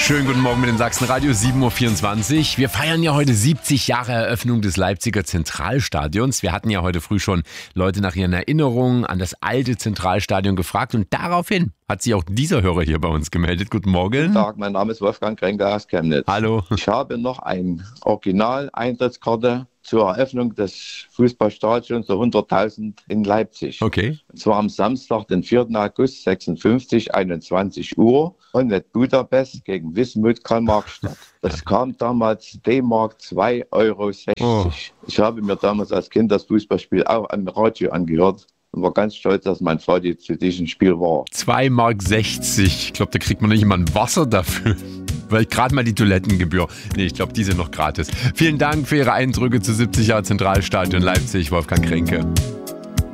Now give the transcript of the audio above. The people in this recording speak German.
Schönen guten Morgen mit dem Sachsenradio, 7.24 Uhr. Wir feiern ja heute 70 Jahre Eröffnung des Leipziger Zentralstadions. Wir hatten ja heute früh schon Leute nach ihren Erinnerungen an das alte Zentralstadion gefragt und daraufhin hat sich auch dieser Hörer hier bei uns gemeldet. Guten Morgen. Guten Tag, mein Name ist Wolfgang Kränke aus Chemnitz. Hallo. Ich habe noch eine Original-Eintrittskarte zur Eröffnung des Fußballstadions der 100.000 in Leipzig. Okay. Und zwar am Samstag, den 4. August 56, 21 Uhr und mit Budapest gegen Wismut Karl-Marx-Stadt. Das kam damals D-Mark 2,60 Euro. Ich habe mir damals als Kind das Fußballspiel auch am Radio angehört und war ganz stolz, dass mein Vater zu diesem Spiel war. 2,60 Mark. Ich glaube, da kriegt man nicht mal ein Wasser dafür. Weil gerade mal die Toilettengebühr. Nee, ich glaube, die sind noch gratis. Vielen Dank für Ihre Eindrücke zu 70 Jahren Zentralstadion Leipzig, Wolfgang Kränke.